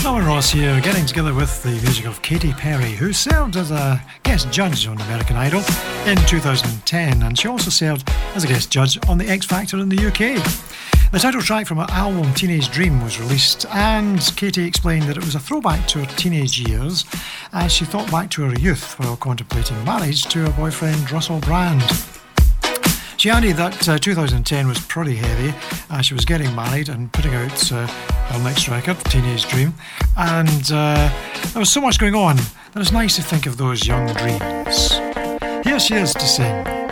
Norman Ross here, getting together with the music of Katy Perry, who served as a guest judge on American Idol in 2010, and she also served as a guest judge on the X Factor in the UK. The title track from her album Teenage Dream was released, and Katy explained that it was a throwback to her teenage years as she thought back to her youth while contemplating marriage to her boyfriend Russell Brand. She added that 2010 was pretty heavy as she was getting married and putting out her next record, Teenage Dream, and there was so much going on that it's nice to think of those young dreams. Here she is to sing.